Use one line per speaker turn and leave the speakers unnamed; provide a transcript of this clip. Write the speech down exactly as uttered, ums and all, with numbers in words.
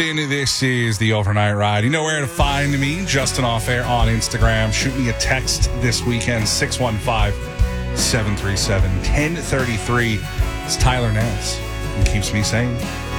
Justin. This is the Overnight Ride. You know where to find me, Justin Off Air on Instagram. Shoot me a text this weekend, six one five, seven three seven, one zero three three. It's Tyler Nance and keeps me sane.